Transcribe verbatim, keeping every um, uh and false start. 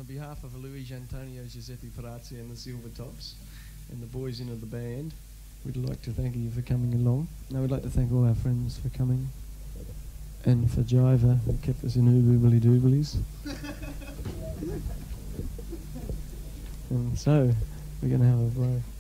behalf of Luigi Antonio, Giuseppe Perazzi and the Silver Tops and the boys in of the band, we'd like to thank you for coming along. Now we'd like to thank all our friends for coming, and for Jiva, who kept us in ooboobly dooblies. And so, we're going to have a blow.